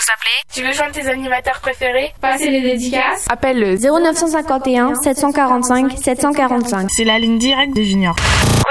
vous appeler? Tu veux joindre tes animateurs préférés? Passer les dédicaces? Appelle le 0951 745 745. C'est la ligne directe des juniors.